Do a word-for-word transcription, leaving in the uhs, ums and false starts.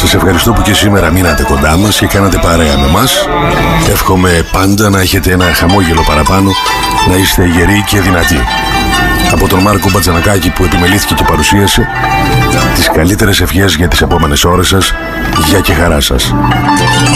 Σας ευχαριστώ που και σήμερα μείνατε κοντά μας και κάνατε παρέα με μας. Εύχομαι πάντα να έχετε ένα χαμόγελο παραπάνω, να είστε γεροί και δυνατοί. Από τον Μάρκο Μπατζανακάκη που επιμελήθηκε και παρουσίασε, τις καλύτερες ευχές για τις επόμενες ώρες σας. Γεια και χαρά σας.